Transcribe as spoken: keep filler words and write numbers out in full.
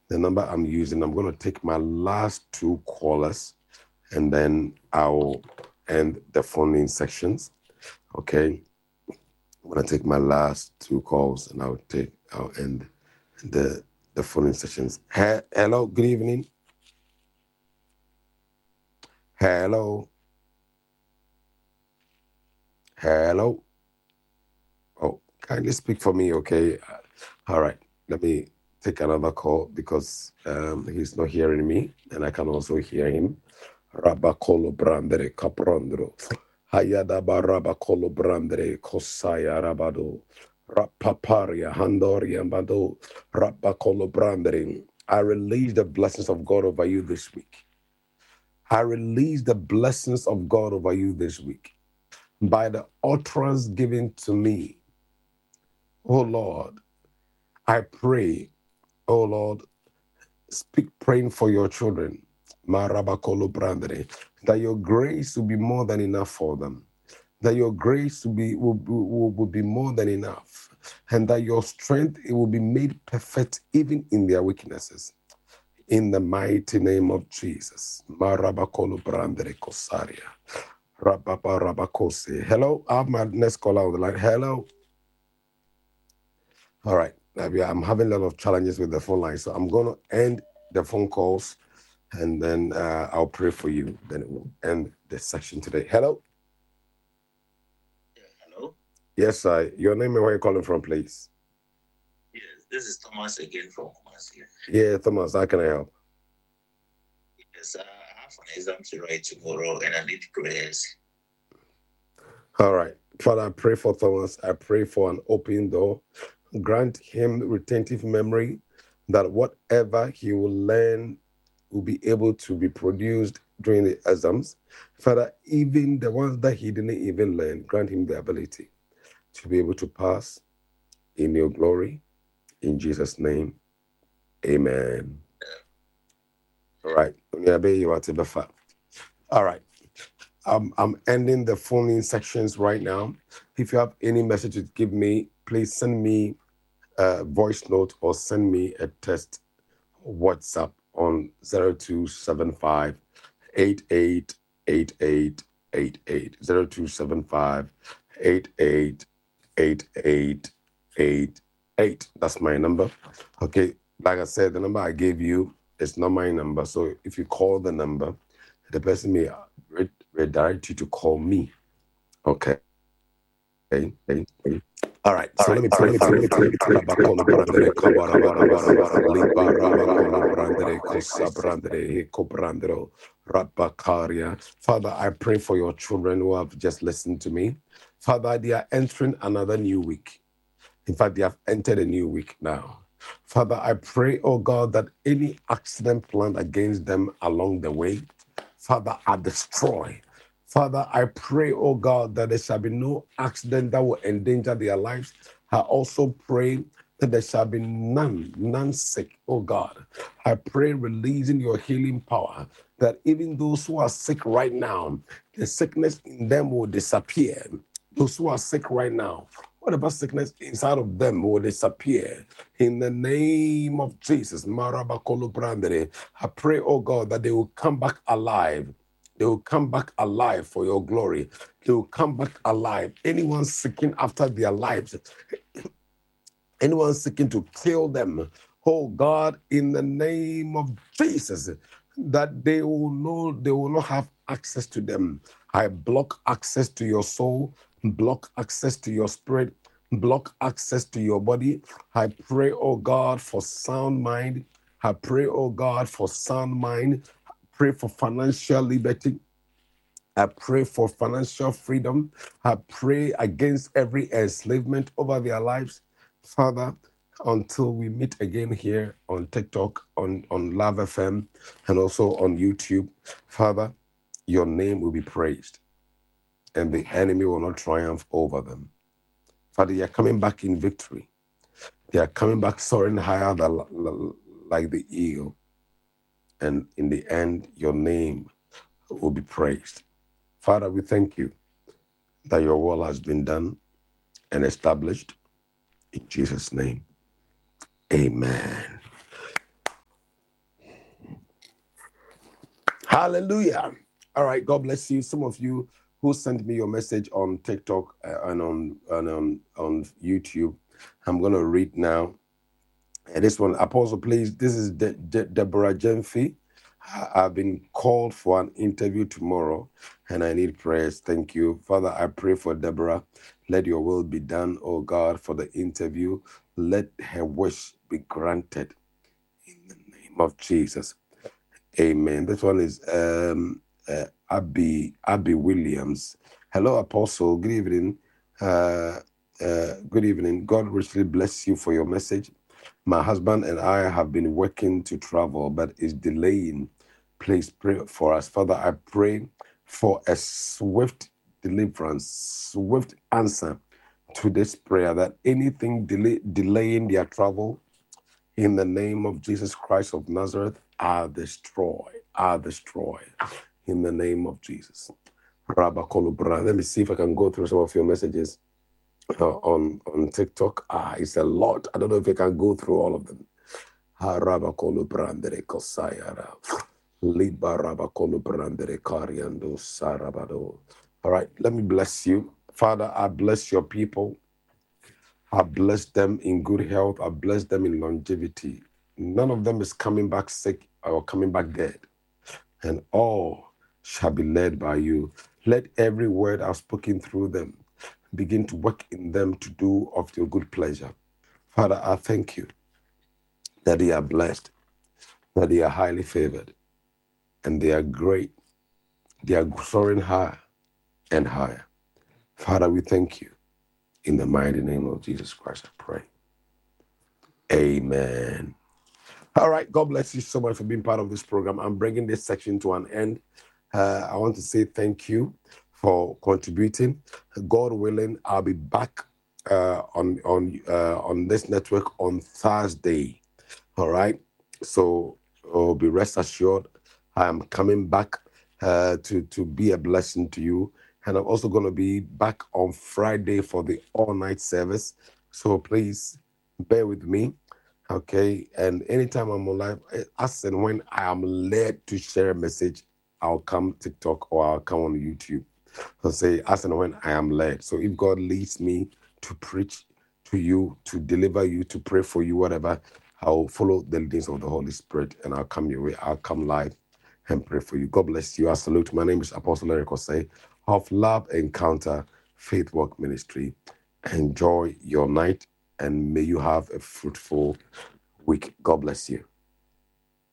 the number I'm using. I'm going to take my last two callers, and then I'll end the phone-in sections. Okay. I'm going to take my last two calls, and I'll take, I'll end the, the phone-in sessions. He- hello, good evening. Hello. Hello. Oh, kindly speak for me, okay? All right. Let me take another call because um, he's not hearing me, and I can also hear him. Rabakolo brandere caprandro. Hayada barabakolo brandere kosaya rabado. Rapaparia handoria bado. Rabakolo brandere. I release the blessings of God over you this week. I release the blessings of God over you this week. By the utterance given to me, oh Lord, I pray, oh Lord, speak praying for your children, Marabakolo Brandere, that your grace will be more than enough for them, that your grace will be, will, will, will be more than enough, and that your strength it will be made perfect even in their weaknesses. In the mighty name of Jesus. Marabakolo Brandere Kosaria. Rababa Rabakose. Hello, I have my next caller on the line. Hello. All right. I'm having a lot of challenges with the phone line, so I'm going to end the phone calls, and then uh, I'll pray for you. Then it will end the session today. Hello? Yeah, hello? Yes, sir. Your name and where you're calling from, please? Yes, this is Thomas again from Kumasi. Yeah, Thomas, how can I help? Yes, uh, I have an exam to write tomorrow, and I need prayers. All right. Father, I pray for Thomas. I pray for an open door. Grant him retentive memory that whatever he will learn will be able to be produced during the exams. Father, even the ones that he didn't even learn, grant him the ability to be able to pass in your glory. In Jesus' name, amen. All right. All right. Um, I'm ending the phone-in sections right now. If you have any message to give me, please send me a voice note or send me a text WhatsApp on zero two seven five eight eight eight eight eight eight zero two seven five eight eight eight eight eight eight. That's my number. Okay, like I said, the number I gave you is not my number. So if you call the number, the person may re- redirect you to call me. Okay. Okay. Okay. Okay. All right, All so right, let me all pray right, for all you. right, all right, all right. Rabakolo brandere kabarabara, liba rabakolo brandere kosa brandere heko brandero rabakaria. Father, I pray for your children who have just listened to me. Father, they are entering another new week. In fact, they have entered a new week now. Father, I pray, oh God, that any accident planned against them along the way, Father, I destroy. Father, I pray, oh God, that there shall be no accident that will endanger their lives. I also pray that there shall be none, none sick, oh God. I pray releasing your healing power, that even those who are sick right now, the sickness in them will disappear. Those who are sick right now, whatever sickness inside of them will disappear. In the name of Jesus, Marabakolo Brandere, I pray, oh God, that they will come back alive. They will come back alive for your glory. They will come back alive. Anyone seeking after their lives, anyone seeking to kill them, oh God, in the name of Jesus, that they will know they will not have access to them. I block access to your soul, block access to your spirit, block access to your body. I pray, oh God, for sound mind. I pray, oh God, for sound mind. I pray for financial liberty. I pray for financial freedom. I pray against every enslavement over their lives. Father, until we meet again here on TikTok, on, on Love F M, and also on YouTube, Father, your name will be praised, and the enemy will not triumph over them. Father, you're coming back in victory. They are coming back soaring higher than, like the eagle. And in the end, your name will be praised. Father, we thank you that your will has been done and established. In Jesus' name, amen. Hallelujah. All right. God bless you. Some of you who sent me your message on TikTok uh, and on and on on YouTube, I'm gonna read now. And this one, Apostle, please. This is De- De- Deborah Jenfi. I've been called for an interview tomorrow, and I need prayers. Thank you, Father. I pray for Deborah. Let your will be done, oh God, for the interview. Let her wish be granted in the name of Jesus. Amen. This one is um, uh, Abby Abby Williams. Hello, Apostle. Good evening. Uh, uh, good evening. God richly bless you for your message. My husband and I have been working to travel, but is delaying. Please pray for us. Father, I pray for a swift deliverance, swift answer to this prayer, that anything delay, delaying their travel, in the name of Jesus Christ of Nazareth, are destroyed, are destroyed in the name of Jesus. Let me see if I can go through some of your messages uh, on, on TikTok. Ah, it's a lot. I don't know if I can go through all of them. All right, let me bless you. Father, I bless your people. I bless them in good health. I bless them in longevity. None of them is coming back sick or coming back dead. And all shall be led by you. Let every word I've spoken through them begin to work in them to do of your good pleasure. Father, I thank you that they are blessed, that they are highly favored, and they are great. They are soaring higher and higher. Father, we thank you. In the mighty name of Jesus Christ, I pray. Amen. All right. God bless you so much for being part of this program. I'm bringing this section to an end. Uh, I want to say thank you for contributing. God willing, I'll be back uh, on on uh, on this network on Thursday. All right. So oh, be rest assured, I am coming back uh, to to be a blessing to you, and I'm also going to be back on Friday for the all night service. So please bear with me. Okay, and anytime I'm on live, as and when I am led to share a message, I'll come TikTok or I'll come on YouTube. So say as and when I am led. So if God leads me to preach to you, to deliver you, to pray for you, whatever, I'll follow the leadings of the Holy Spirit and I'll come your way. I'll come live and pray for you. God bless you. I salute. My name is Apostle Eric Osei of Love Encounter Faith Work Ministry. Enjoy your night and may you have a fruitful week. God bless you.